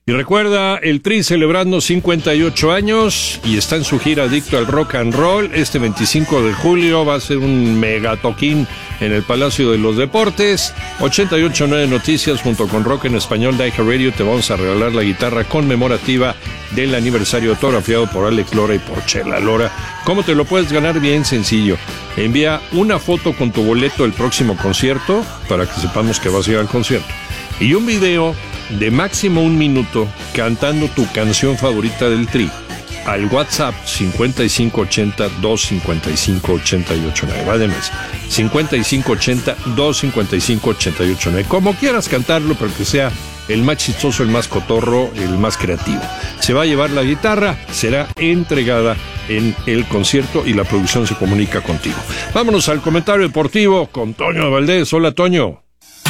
Y recuerda, el Tri celebrando 58 años y está en su gira Adicto al Rock and Roll. Este 25 de julio va a ser un megatoquín en el Palacio de los Deportes. 88.9 Noticias junto con Rock en Español de iHeartRadio te vamos a regalar la guitarra conmemorativa del aniversario autografiado por Alex Lora y por Chela Lora. ¿Cómo te lo puedes ganar? Bien sencillo. Envía una foto con tu boleto del próximo concierto para que sepamos que vas a ir al concierto. Y un video de máximo 1 minuto cantando tu canción favorita del Tri al WhatsApp 5580-255-889. Va de mes. 5580-255-889. Como quieras cantarlo, pero que sea el más chistoso, el más cotorro, el más creativo. Se va a llevar la guitarra, será entregada en el concierto y la producción se comunica contigo. Vámonos al comentario deportivo con Toño Valdés. Hola, Toño.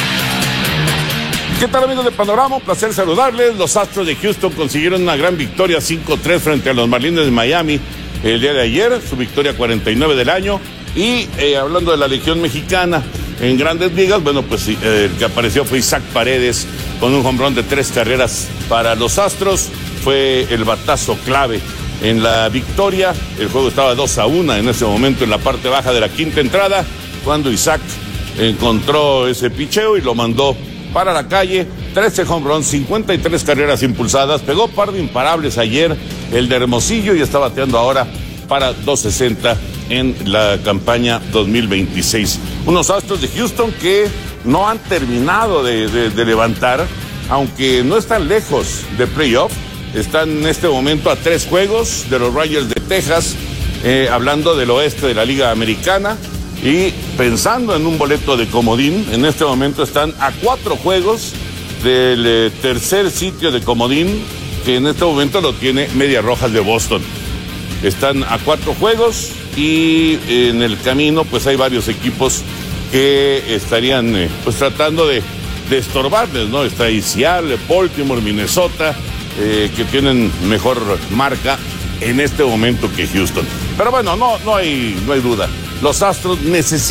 ¿Qué tal, amigos de Panorama? Un placer saludarles. Los Astros de Houston consiguieron una gran victoria 5-3 frente a los Marlins de Miami el día de ayer, su victoria 49 del año. Y hablando de la Legión Mexicana en Grandes Ligas, bueno, pues el que apareció fue Isaac Paredes con un home run de 3 carreras para los Astros. Fue el batazo clave en la victoria. El juego estaba 2-1 en ese momento en la parte baja de la quinta entrada, cuando Isaac encontró ese picheo y lo mandó para la calle. 13 home runs, 53 carreras impulsadas, pegó par de imparables ayer el de Hermosillo y está bateando ahora para 260 en la campaña 2026. Unos Astros de Houston que no han terminado de levantar, aunque no están lejos de playoff. Están en este momento a 3 juegos de los Rangers de Texas, hablando del oeste de la Liga Americana. Y pensando en un boleto de comodín, en este momento están a 4 juegos del tercer sitio de comodín, que en este momento lo tiene Medias Rojas de Boston. Están a 4 juegos y en el camino pues hay varios equipos que estarían pues tratando de estorbarles, ¿no? Está ahí Seattle, Baltimore, Minnesota, que tienen mejor marca en este momento que Houston. Pero bueno, no hay duda. Los Astros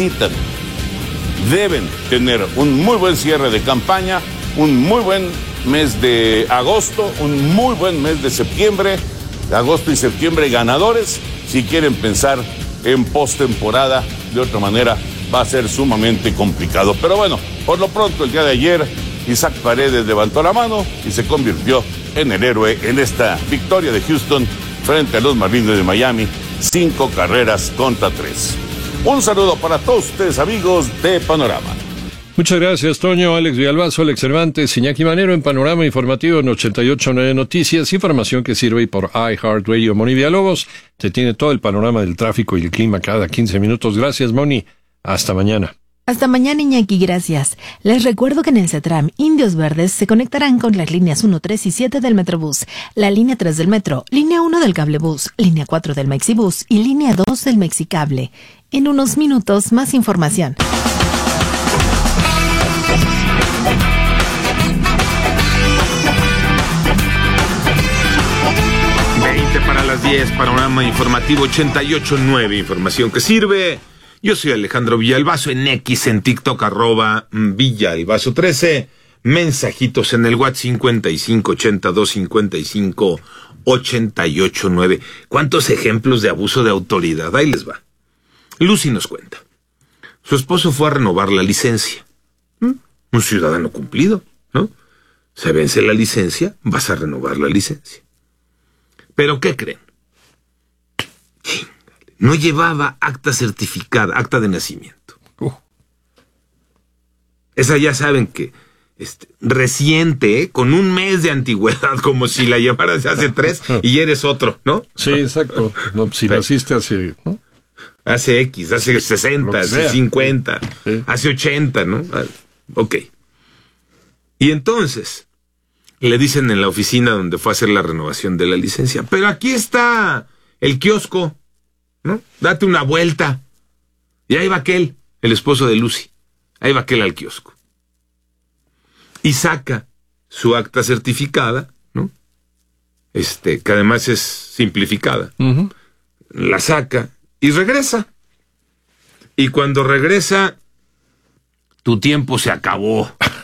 deben tener un muy buen cierre de campaña, un muy buen mes de agosto, un muy buen mes de septiembre, agosto y septiembre ganadores, si quieren pensar en postemporada. De otra manera va a ser sumamente complicado. Pero bueno, por lo pronto el día de ayer Isaac Paredes levantó la mano y se convirtió en el héroe en esta victoria de Houston frente a los Marlins de Miami, 5 carreras contra 3. Un saludo para todos ustedes, amigos de Panorama. Muchas gracias, Toño. Alex Villalbazo, Alex Cervantes, Iñaki Manero en Panorama Informativo en 88.9 Noticias. Información que sirve por iHeartRadio. Moni Villalobos te tiene todo el panorama del tráfico y el clima cada 15 minutos. Gracias, Moni. Hasta mañana. Hasta mañana, Iñaki, gracias. Les recuerdo que en el CETRAM, Indios Verdes se conectarán con las líneas 1, 3 y 7 del Metrobús, la línea 3 del Metro, línea 1 del Cablebús, línea 4 del Mexibús y línea 2 del Mexicable. En unos minutos, más información. Para las 10, Panorama Informativo 88.9, información que sirve. Yo soy Alejandro Villalbazo, en X, en TikTok, @Villalbazo13, mensajitos en el WhatsApp 5580-255-889. ¿Cuántos ejemplos de abuso de autoridad? Ahí les va. Lucy nos cuenta. Su esposo fue a renovar la licencia. Un ciudadano cumplido, ¿no? Se vence la licencia, vas a renovar la licencia. ¿Pero qué creen? No llevaba acta certificada, acta de nacimiento. Esa ya saben que reciente, con un mes de antigüedad, como si la llevaras hace 3 y eres otro, ¿no? Sí, exacto. No, si naciste hace, ¿no? Hace X, hace 60, hace 50, sí. Hace 80, ¿no? Ok. Y entonces le dicen en la oficina donde fue a hacer la renovación de la licencia, pero aquí está el kiosco, ¿no? Date una vuelta. Y ahí va aquel, el esposo de Lucy. Ahí va aquel al kiosco. Y saca su acta certificada, ¿no? Que además es simplificada. Uh-huh. La saca y regresa. Y cuando regresa, tu tiempo se acabó.